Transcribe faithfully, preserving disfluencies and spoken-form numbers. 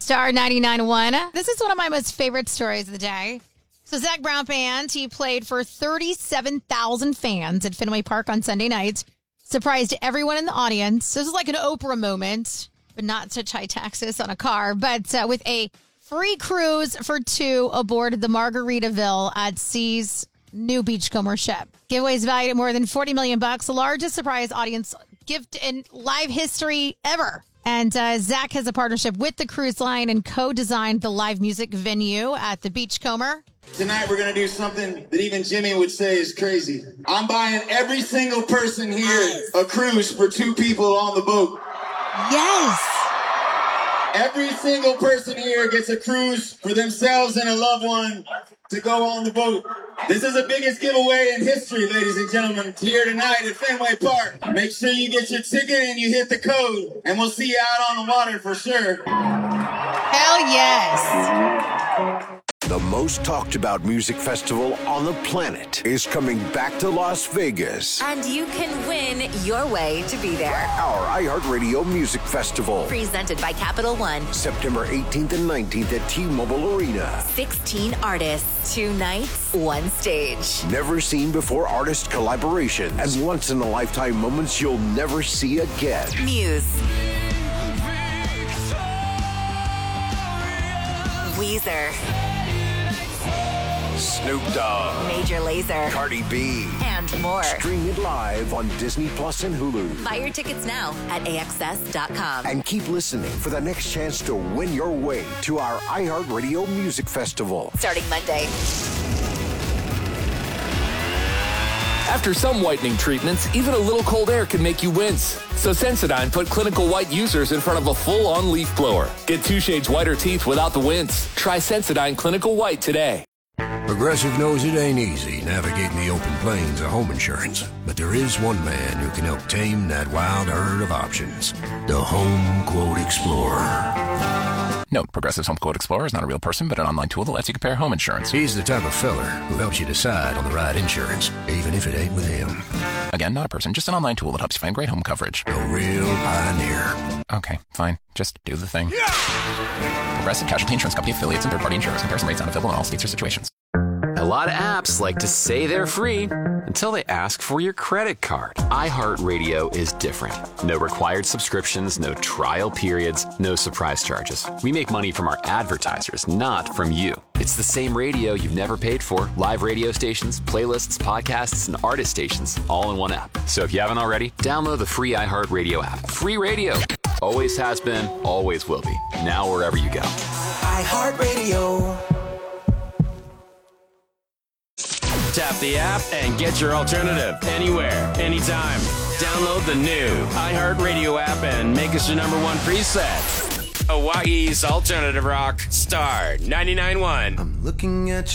Star ninety-nine point one. This is one of my most favorite stories of the day. So Zach Brown Band, he played for thirty-seven thousand fans at Fenway Park on Sunday night. Surprised everyone in the audience. This is like an Oprah moment, but not such high taxes on a car. But uh, with a free cruise for two aboard the Margaritaville at Sea's new Beachcomber ship. Giveaways valued at more than forty million bucks, the largest surprise audience gift in live history ever. And uh, Zach has a partnership with the cruise line and co-designed the live music venue at the Beachcomber. Tonight we're going to do something that even Jimmy would say is crazy. I'm buying every single person here yes. a cruise for two people on the boat. Yes. Every single person here gets a cruise for themselves and a loved one to go on the boat. This is the biggest giveaway in history, ladies and gentlemen. Here tonight at Fenway Park. Make sure you get your ticket and you hit the code, and we'll see you out on the water for sure. Hell yes. The most talked about music festival on the planet is coming back to Las Vegas. And you can win your way to be there. Our iHeartRadio Music Festival. Presented by Capital One. September eighteenth and nineteenth at T-Mobile Arena. sixteen artists, two nights, one stage. Never seen before artist collaborations and once in a lifetime moments you'll never see again. Muse. Weezer. Snoop Dogg, Major Lazer, Cardi B, and more. Stream it live on Disney Plus and Hulu. Buy your tickets now at A X S dot com. And keep listening for the next chance to win your way to our iHeartRadio Music Festival. Starting Monday. After some whitening treatments, even a little cold air can make you wince. So Sensodyne put clinical white users in front of a full-on leaf blower. Get two shades whiter teeth without the wince. Try Sensodyne Clinical White today. Progressive knows it ain't easy navigating the open plains of home insurance, but there is one man who can help tame that wild herd of options. The Home Quote Explorer. Note, Progressive's Home Quote Explorer is not a real person, but an online tool that lets you compare home insurance. He's the type of feller who helps you decide on the right insurance, even if it ain't with him. Again, not a person, just an online tool that helps you find great home coverage. A real pioneer. Okay, fine. Just do the thing. Yeah! Progressive Casualty Insurance Company affiliates and third-party insurers. Comparison rates not available in all states or situations. A lot of apps like to say they're free until they ask for your credit card. iHeartRadio is different. No required subscriptions, no trial periods, no surprise charges. We make money from our advertisers, not from you. It's the same radio you've never paid for. Live radio stations, playlists, podcasts, and artist stations, all in one app. So if you haven't already, download the free iHeartRadio app. Free radio. Always has been, always will be. Now wherever you go. iHeartRadio. Tap the app and get your alternative anywhere, anytime. Download the new iHeartRadio app and make us your number one preset. Hawaii's alternative rock, Star ninety-nine point one. I'm looking at